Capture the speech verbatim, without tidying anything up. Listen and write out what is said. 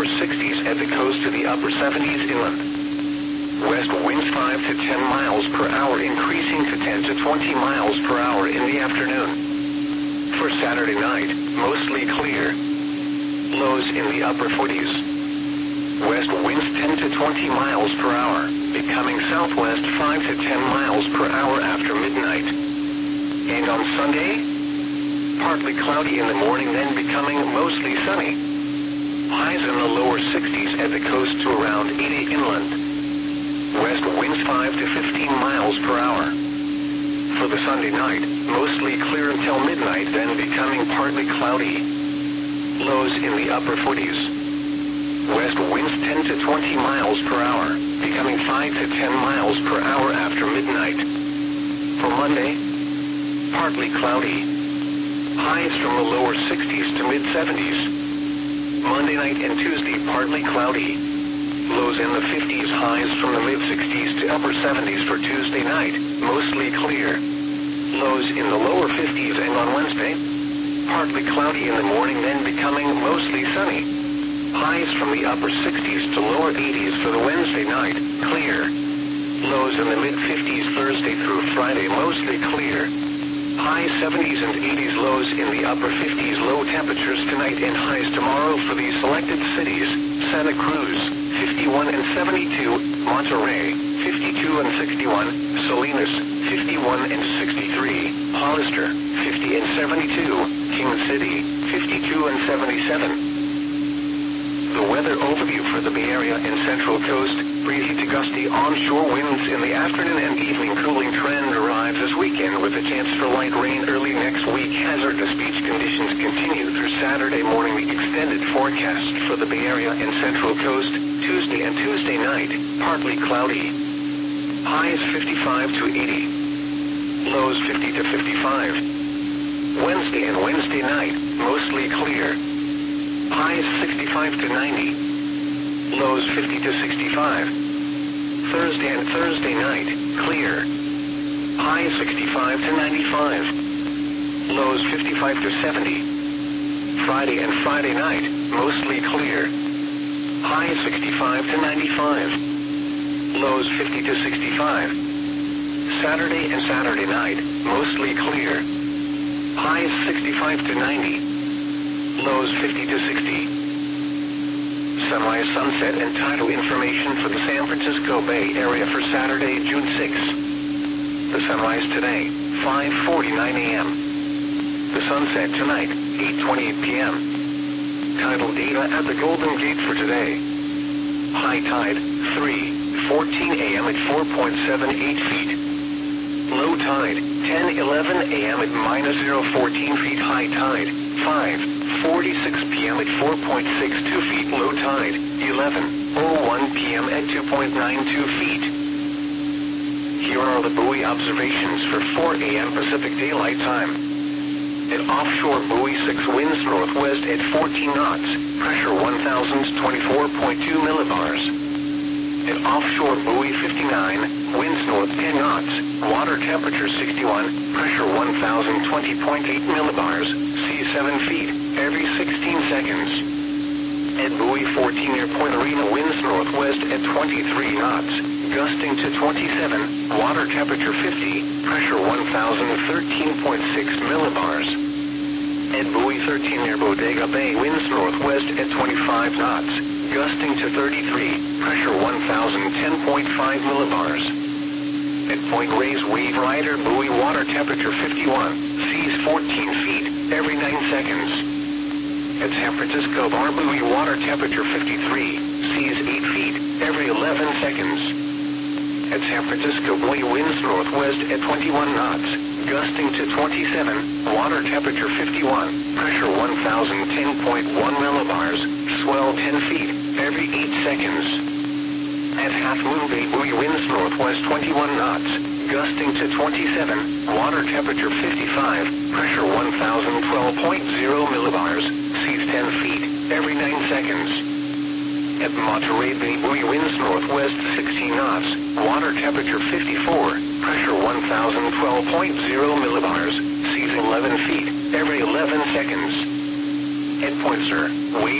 lower sixties at the coast to the upper seventies inland. West winds five to ten miles per hour, increasing to ten to twenty miles per hour in the afternoon. For Saturday night, mostly clear. Lows in the upper forties. West winds ten to twenty miles per hour, becoming southwest five to ten miles per hour after midnight. And on Sunday, partly cloudy in the morning, then becoming mostly sunny. Highs in the lower sixties at the coast to around eighty inland. West winds five to fifteen miles per hour. For the Sunday night, mostly clear until midnight, then becoming partly cloudy. Lows in the upper forties. West winds ten to twenty miles per hour, becoming five to ten miles per hour after midnight. For Monday, partly cloudy. Highs from the lower sixties to mid-seventies. Monday night and Tuesday, partly cloudy. Lows in the fifties, highs from the mid-sixties to upper seventies for Tuesday night, mostly clear. Lows in the lower fifties, and on Wednesday, partly cloudy in the morning, then becoming mostly sunny. Highs from the upper sixties to lower eighties for the Wednesday night, clear. Lows in the mid-fifties Thursday through Friday, mostly clear. High seventies and eighties, lows in the upper fifties. Low temperatures tonight and highs tomorrow for these selected cities: Santa Cruz, fifty-one and seventy-two, Monterey, fifty-two and sixty-one, Salinas, fifty-one and sixty-three, Hollister, fifty and seventy-two, King City, fifty-two and seventy-seven. The weather overview for the Bay Area and Central Coast: breezy to gusty onshore winds in the afternoon and evening. Cooling trend arrives this weekend with a chance for light rain early next week. Hazardous beach conditions continue through Saturday morning. The extended forecast for the Bay Area and Central Coast: Tuesday and Tuesday night, partly cloudy. Highs fifty-five to eighty. Lows fifty to fifty-five. Wednesday and Wednesday night, mostly clear. Highs sixty-five to ninety. Lows fifty to sixty-five. Thursday and Thursday night, clear. Highs sixty-five to ninety-five. Lows fifty-five to seventy. Friday and Friday night, mostly clear. Highs sixty-five to ninety-five. Lows fifty to sixty-five. Saturday and Saturday night, mostly clear. Highs sixty-five to ninety. Lows fifty to sixty. Sunrise, sunset, and tidal information for the San Francisco Bay Area for Saturday, June sixth. The sunrise today, five forty-nine a m The sunset tonight, eight twenty-eight p m Tidal data at the Golden Gate for today. High tide, three fourteen a m at four point seven eight feet. Low tide, ten eleven a m at minus zero fourteen feet. High tide, five forty-six p m at four point six two feet. Low tide, eleven oh one p m at two point nine two feet. Here are the buoy observations for four a m Pacific Daylight Time. At offshore buoy six, winds northwest at fourteen knots, pressure one thousand twenty-four point two millibars. At offshore buoy fifty-nine, winds north ten knots, water temperature sixty-one, pressure one thousand twenty point eight millibars, sea seven feet, every sixteen seconds. At buoy fourteen near Point Arena, winds northwest at twenty-three knots, gusting to twenty-seven, water temperature fifty, pressure one thousand thirteen point six millibars. At buoy thirteen near Bodega Bay, winds northwest at twenty-five knots, gusting to thirty-three, pressure one thousand ten point five millibars. At Point Reyes, wave rider buoy, water temperature fifty-one, seas fourteen feet, every nine seconds. At San Francisco Bar buoy, water temperature fifty-three, seas eight feet, every eleven seconds. At San Francisco buoy, winds northwest at twenty-one knots, gusting to twenty-seven, water temperature fifty-one, pressure one thousand ten point one millibars, swell ten feet, every eight seconds. At Half Moon Bay buoy, winds northwest twenty-one knots, gusting to twenty-seven, water temperature fifty-five, pressure one thousand twelve point zero millibars, seas ten feet, every nine seconds. At Monterey Bay buoy, winds northwest sixteen knots, water temperature fifty-four, pressure one thousand twelve point zero millibars, seas eleven feet, every eleven seconds. At Point Sur, wave